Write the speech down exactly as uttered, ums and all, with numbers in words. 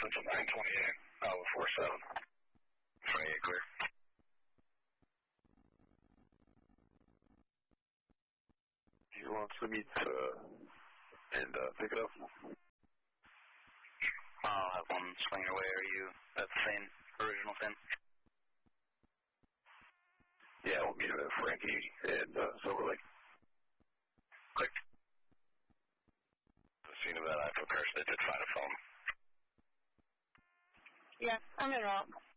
Central nine twenty-eight, Alpha four seven. twenty-eight clear. He wants to meet uh, and uh, pick it up. I'll have one swing away. Are you at the same original fin? Yeah, we'll meet him at Frankie and uh, Silver Lake. Click. The scene of that I F O crash, they did find a phone. Yeah, I'm in route.